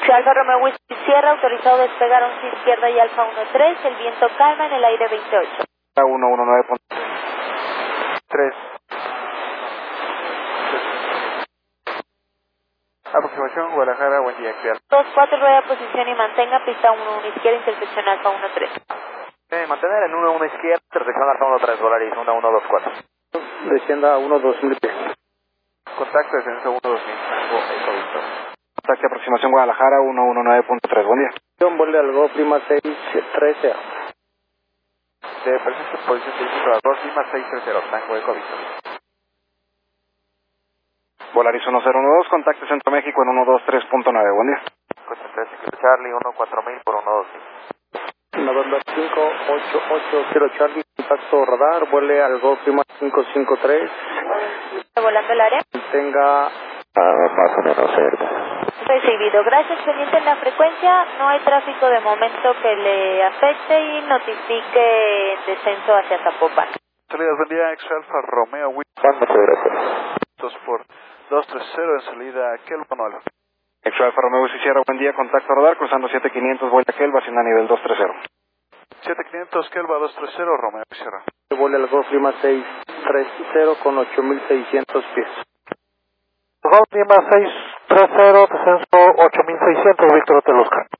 Alfa Romeo Whisky Sierra, autorizado despegar 11 izquierda y Alfa 13, el viento calma en el aire 28. 119.3. Aproximación Guadalajara, buen día, actual. 24, rueda posición y mantenga pista 11 izquierda, intersección Alfa 13. Mantener en 11 izquierda, intersección Alfa 13, Volaris 1124. Descienda a 12000 pies. Contacto descenso 12000, Tango Eco Víctor. Contacto aproximación Guadalajara 119.3, buen día. Vuelve al Golf Lima 613. De presencia posición 6 Lima 630, Tango Eco Víctor. Volaris 1012, contacto Centro México en 123.9, buen día. Concentración Charlie 14000 por 12000. November 5880 Charlie, contacto radar, vuele al Golf Lima 553. Volando el área. Tenga más o menos cerca. Recibido. Gracias. Pendiente en la frecuencia. No hay tráfico de momento que le afecte y notifique descenso hacia Zapopan. Salidas, buen día, X-Alfa Romeo Whisky. Muchas gracias. 2 por 230 en salida Kelva Manuel. X-Alfa Romeo Whisky Sierra, buen día, contacto radar, cruzando 7500, vuelta a Kelva, haciendo a nivel 230. 7500 Kelva 230, Romeo Sierra. Vuela al Golf Lima 630 con 8600 pies. Golf Lima 630, descenso 8600, Víctor Hotel Oscar.